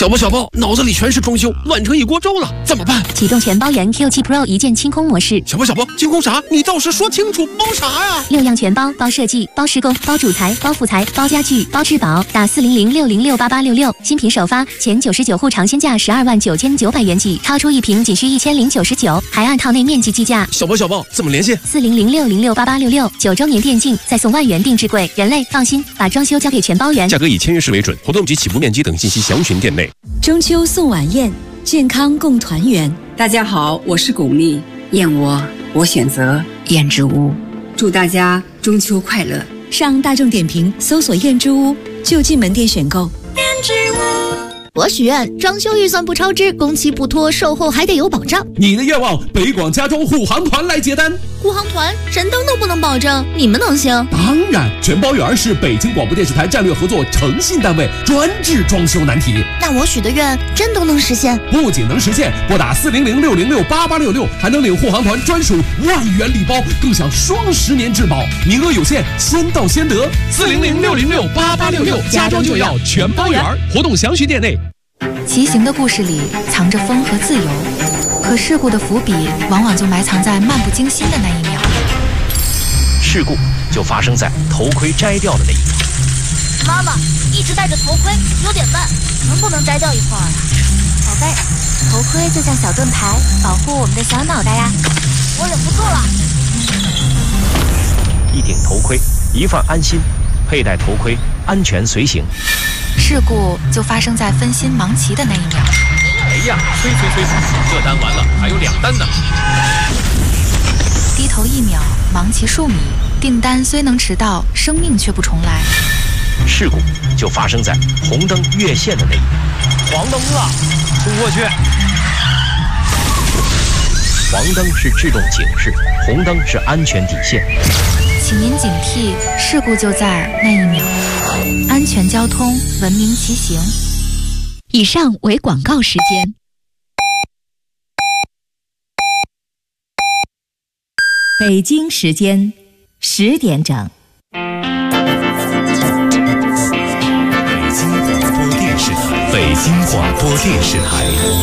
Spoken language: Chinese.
小报，脑子里全是装修，乱成一锅粥了，怎么办？ 启动全包原 Q7 Pro 一键清空模式。 小报，清空啥？你倒是说清楚，包啥呀 ？6样全包，包设计，包施工，包主材，包副材，包家具，包质保。打40060688866，新品首发，前99户尝鲜价129900元起，超出一瓶仅需100099，还按套内面积计价。 小报，怎么联系 ？40060688866，9周年电竞，再送万元定制柜。人类放心，把装修交给全包原。 价格以签约式为准，活动及起步面积等信息详询店内。 中秋送晚宴，健康共团圆。 大家好，我是巩俐，燕窝我选择燕之屋。祝大家中秋快乐！ 上大众点评搜索燕之屋，就近门店选购。 燕之屋。我许愿装修预算不超支，工期不拖，售后还得有保障。 你的愿望，北广家装护航团来接单。 护航团神灯都不能保证，你们能行？ 当然，全包圆是北京广播电视台战略合作诚信单位，专治装修难题。 那我许的愿真都能实现？ 不仅能实现，拨打40060688866，还能领护航团专属万元礼包，更享双10年质保，名额有限，先到先得。 40060688866，家装就要全包圆，活动详询店内。 骑行的故事里藏着风和自由，可事故的伏笔往往就埋藏在漫不经心的那一秒。 事故就发生在头盔摘掉的那一秒。 妈妈一直戴着头盔有点慢，能不能摘掉一会儿啊？宝贝，头盔就像小盾牌，保护我们的小脑袋呀。我忍不住了。 一顶头盔，一份安心，佩戴头盔，安全随行。 事故就发生在分心忙骑的那一秒。 哎呀，催，这单完了，还有2单呢。 低头1秒，忙骑数米，订单虽能迟到，生命却不重来。 事故就发生在红灯越线的那一秒。 黄灯了，冲过去。 黄灯是制动警示，红灯是安全底线。 请您警惕，事故就在那一秒。安全交通，文明骑行。 以上为广告时间。北京时间10点整。 北京广播电视台。